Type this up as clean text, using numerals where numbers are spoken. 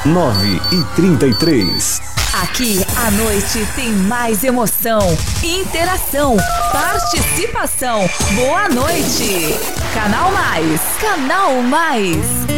9h33. Aqui a noite tem mais emoção, interação, participação. Boa noite. Canal Mais. Canal Mais.